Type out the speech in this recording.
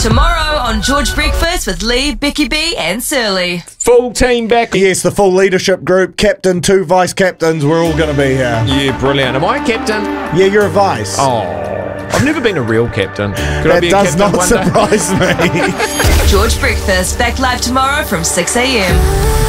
Tomorrow on George Breakfast with Lee, Becky B and Surly. Full team back. Yes, the full leadership group, captain, 2 vice captains, we're all going to be here. Yeah, brilliant. Am I a captain? Yeah, you're a vice. Oh, I've never been a real captain. Could I That be a does captain not one day? surprise me. George Breakfast back live tomorrow from 6 a.m.